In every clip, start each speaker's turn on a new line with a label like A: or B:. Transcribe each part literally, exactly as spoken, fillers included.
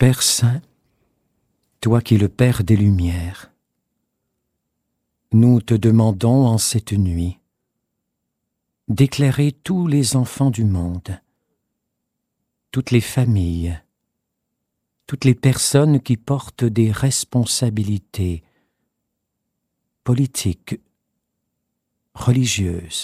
A: Père Saint, toi qui es le Père des Lumières, nous te demandons en cette nuit d'éclairer tous les enfants du monde, toutes les familles, toutes les personnes qui portent des responsabilités politiques, religieuses,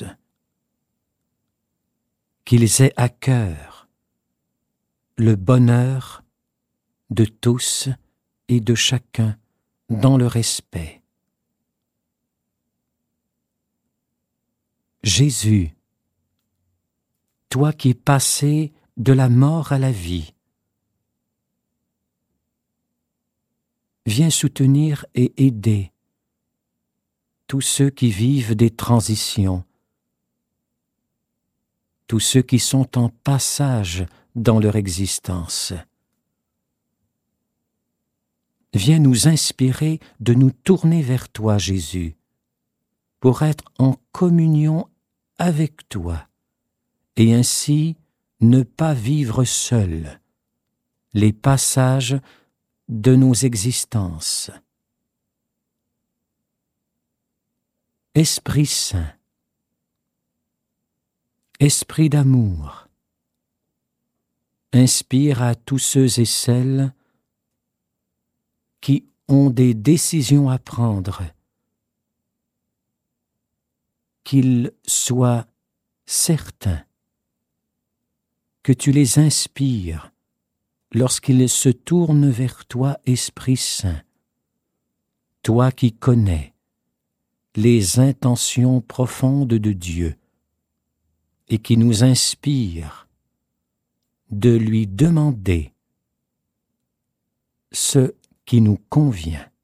A: qu'ils aient à cœur le bonheur de tous et de chacun dans le respect. Jésus, toi qui es passé de la mort à la vie, viens soutenir et aider tous ceux qui vivent des transitions, tous ceux qui sont en passage dans leur existence. Viens nous inspirer de nous tourner vers toi, Jésus, pour être en communion avec toi, et ainsi ne pas vivre seuls les passages de nos existences. Esprit Saint, Esprit d'amour, inspire à tous ceux et celles qui ont des décisions à prendre, qu'ils soient certains que tu les inspires lorsqu'ils se tournent vers toi, Esprit Saint, toi qui connais les intentions profondes de Dieu et qui nous inspire de lui demander ce qui nous convient.